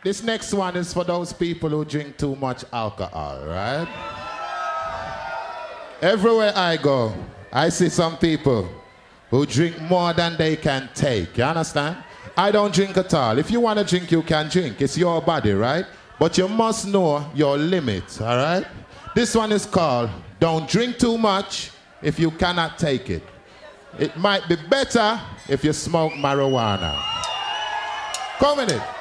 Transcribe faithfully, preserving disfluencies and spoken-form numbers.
This next one is for those people who drink too much alcohol, right? Everywhere I go, I see some people who drink more than they can take. You understand? I don't drink at all. If you want to drink, you can drink. It's your body, right? But you must know your limits, all right? This one is called Don't Drink Too Much If You Cannot Take It. It might be better if you smoke marijuana. Come with it.